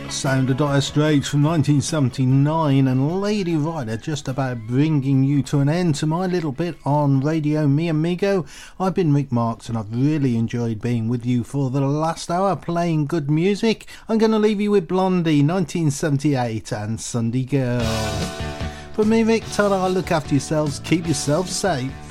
Sound of Dire Straits from 1979, and Lady Rider just about bringing you to an end to my little bit on Radio Mi Amigo. I've been Rick Marks and I've really enjoyed being with you for the last hour playing good music. I'm going to leave you with Blondie, 1978, and Sunday Girl. For me, Rick, ta-ra, look after yourselves, keep yourselves safe.